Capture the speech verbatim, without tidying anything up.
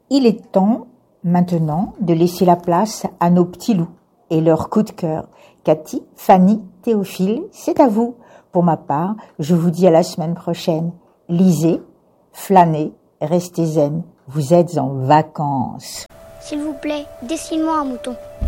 Il est temps, maintenant, de laisser la place à nos petits loups et leurs coups de cœur. Cathy, Fanny, Théophile, c'est à vous. Pour ma part, je vous dis à la semaine prochaine. Lisez, flânez, restez zen. Vous êtes en vacances. S'il vous plaît, dessine-moi un mouton.